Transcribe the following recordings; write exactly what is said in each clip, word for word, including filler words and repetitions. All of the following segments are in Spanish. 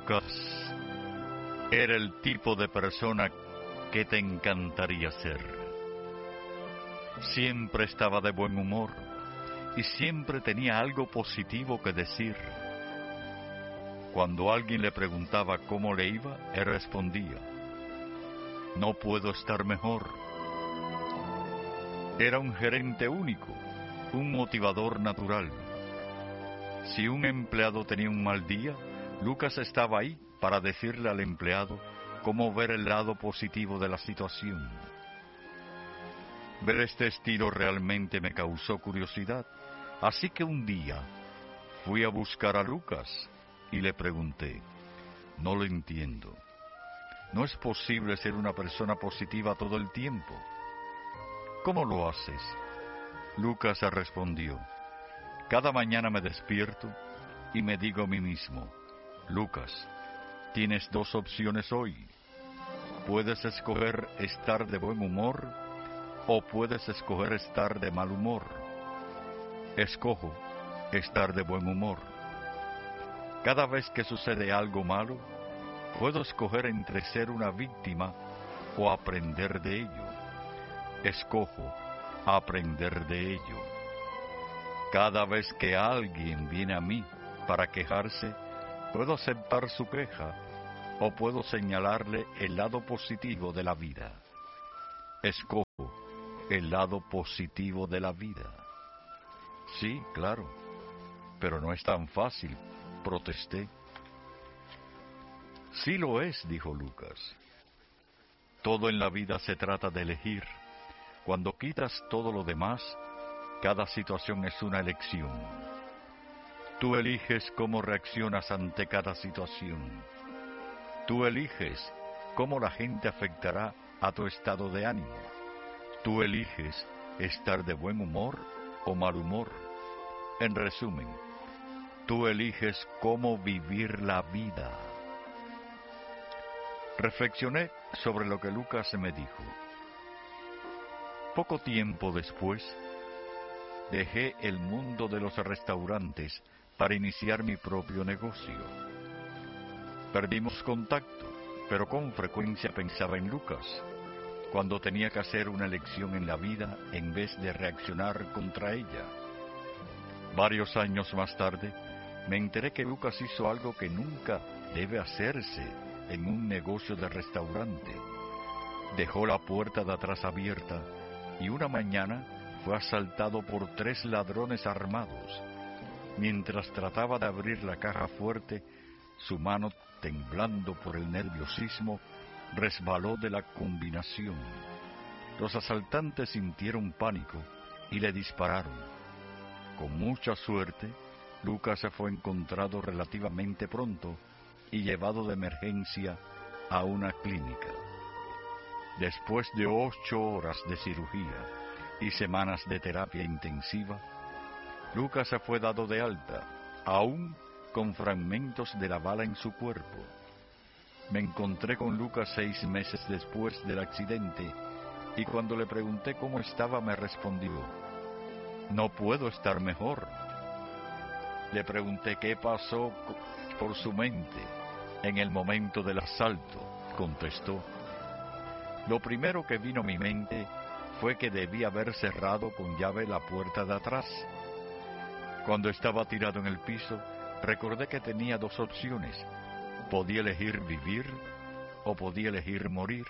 Lucas era el tipo de persona que te encantaría ser. Siempre estaba de buen humor y siempre tenía algo positivo que decir. Cuando alguien le preguntaba cómo le iba, él respondía: no puedo estar mejor. Era un gerente único, un motivador natural. Si un empleado tenía un mal día, Lucas estaba ahí para decirle al empleado cómo ver el lado positivo de la situación. Ver este estilo realmente me causó curiosidad, así que un día fui a buscar a Lucas y le pregunté: no lo entiendo. No es posible ser una persona positiva todo el tiempo. ¿Cómo lo haces? Lucas respondió: cada mañana me despierto y me digo a mí mismo: Lucas, tienes dos opciones hoy. Puedes escoger estar de buen humor o puedes escoger estar de mal humor. Escojo estar de buen humor. Cada vez que sucede algo malo, puedo escoger entre ser una víctima o aprender de ello. Escojo aprender de ello. Cada vez que alguien viene a mí para quejarse, puedo aceptar su queja o puedo señalarle el lado positivo de la vida. Escojo el lado positivo de la vida. Sí, claro, pero no es tan fácil, protesté. Sí lo es, dijo Lucas. Todo en la vida se trata de elegir. Cuando quitas todo lo demás, cada situación es una elección. Tú eliges cómo reaccionas ante cada situación. Tú eliges cómo la gente afectará a tu estado de ánimo. Tú eliges estar de buen humor o mal humor. En resumen, tú eliges cómo vivir la vida. Reflexioné sobre lo que Lucas me dijo. Poco tiempo después, dejé el mundo de los restaurantes para iniciar mi propio negocio. Perdimos contacto, pero con frecuencia pensaba en Lucas, cuando tenía que hacer una elección en la vida en vez de reaccionar contra ella. Varios años más tarde, me enteré que Lucas hizo algo que nunca debe hacerse en un negocio de restaurante. Dejó la puerta de atrás abierta y una mañana fue asaltado por tres ladrones armados. Mientras trataba de abrir la caja fuerte, su mano, temblando por el nerviosismo, resbaló de la combinación. Los asaltantes sintieron pánico y le dispararon. Con mucha suerte, Lucas fue encontrado relativamente pronto y llevado de emergencia a una clínica. Después de ocho horas de cirugía y semanas de terapia intensiva, Lucas fue dado de alta, aún con fragmentos de la bala en su cuerpo. Me encontré con Lucas seis meses después del accidente y cuando le pregunté cómo estaba me respondió: no puedo estar mejor. Le pregunté qué pasó por su mente en el momento del asalto. Contestó: lo primero que vino a mi mente fue que debía haber cerrado con llave la puerta de atrás. Cuando estaba tirado en el piso, recordé que tenía dos opciones. Podía elegir vivir o podía elegir morir.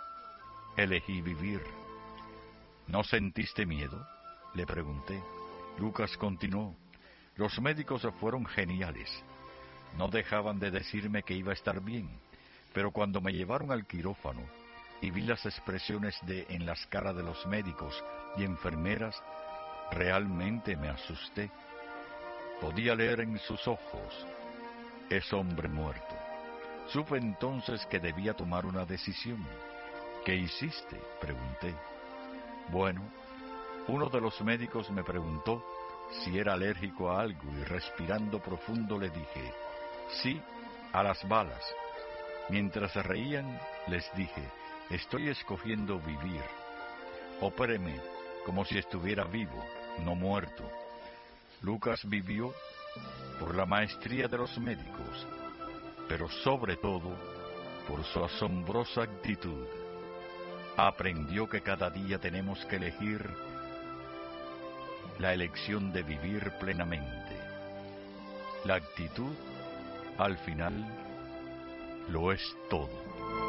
Elegí vivir. ¿No sentiste miedo?, le pregunté. Lucas continuó: los médicos fueron geniales. No dejaban de decirme que iba a estar bien, pero cuando me llevaron al quirófano y vi las expresiones de en las caras de los médicos y enfermeras, realmente me asusté. Podía leer en sus ojos: es hombre muerto. Supe entonces que debía tomar una decisión. ¿Qué hiciste?, pregunté. Bueno, uno de los médicos me preguntó si era alérgico a algo y respirando profundo le dije: sí, a las balas. Mientras se reían, les dije: estoy escogiendo vivir. Opéreme como si estuviera vivo, no muerto. Lucas vivió por la maestría de los médicos. pero sobre todo por su asombrosa actitud. Aprendió que cada día tenemos que elegir la elección de vivir plenamente. La actitud, al final, lo es todo.